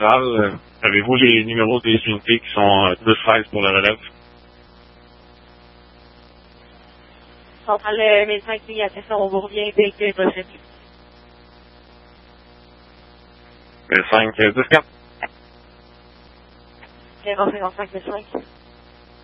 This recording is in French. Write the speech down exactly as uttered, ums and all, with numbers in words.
centrale. Euh, Avez-vous les numéros des unités qui sont euh, plus seize pour la relève? Centrale euh, médecin qui attention, on vous revient dès que possible. cinq dix-quatre. zéro cinquante-cinq cinq